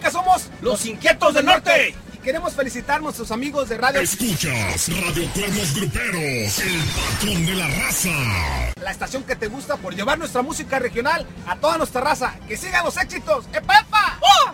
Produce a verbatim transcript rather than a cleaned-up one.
acá somos Los Inquietos del Norte. Y queremos felicitar a nuestros amigos de radio. Escuchas Radio Cuernos Gruperos, el patrón de la raza. La estación que te gusta por llevar nuestra música regional a toda nuestra raza. ¡Que sigan los éxitos! ¡Epa, epa! ¡Oh!